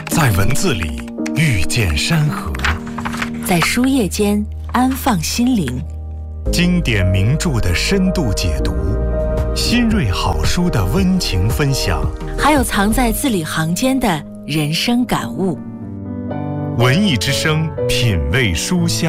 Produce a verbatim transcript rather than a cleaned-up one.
在文字里遇见山河， 在书页间安放心灵。 经典名著的深度解读，新锐好书的温情分享， 还有藏在字里行间的人生感悟。 文艺之声，品味书香。